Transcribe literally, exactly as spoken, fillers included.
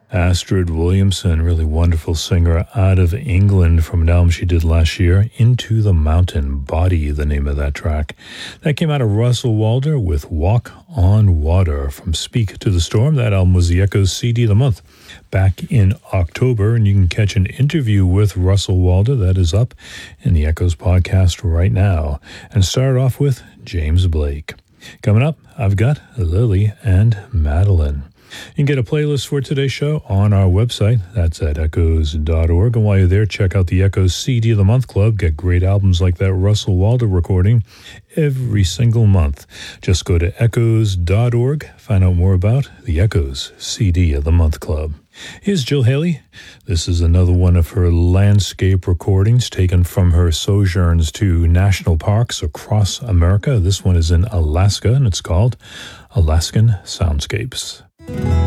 Astrid Williamson, really wonderful singer out of England from an album she did last year, Into the Mountain Body, the name of that track. That came out of Russell Walder with Walk on Water from Speak to the Storm. That album was the Echoes C D of the month back in October, and you can catch an interview with Russell Walder that is up in the Echoes podcast right now. And start off with James Blake. Coming up, I've got Lily and Madeline. You can get a playlist for today's show on our website. That's at echoes dot org. And while you're there, check out the Echoes C D of the Month Club. Get great albums like that Russell Walder recording every single month. Just go to echoes dot org. Find out more about the Echoes C D of the Month Club. Here's Jill Haley. This is another one of her landscape recordings taken from her sojourns to national parks across America. This one is in Alaska, and it's called Alaskan Soundscapes.